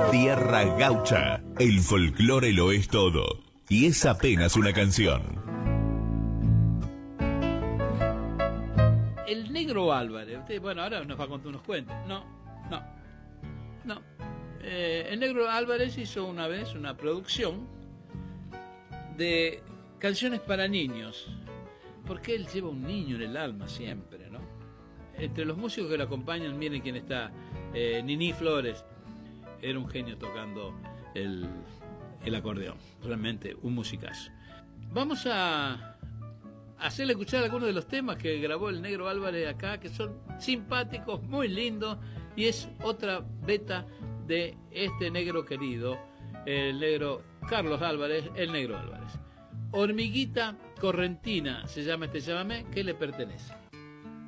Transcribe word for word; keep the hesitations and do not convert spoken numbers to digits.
Tierra Gaucha. El folclore lo es todo. Y es apenas una canción. El Negro Álvarez. Usted, bueno, ahora nos va a contar unos cuentos. No, no, no. Eh, el Negro Álvarez hizo una vez una producción de canciones para niños. Porque él lleva un niño en el alma siempre, ¿no? Entre los músicos que lo acompañan, miren quién está. Eh, Nini Flores. Era un genio tocando el, el acordeón, realmente un musicazo. Vamos a hacerle escuchar algunos de los temas que grabó el Negro Álvarez acá, que son simpáticos, muy lindos, y es otra beta de este negro querido, el negro Carlos Álvarez, el Negro Álvarez. Hormiguita Correntina se llama este llamamé, que le pertenece.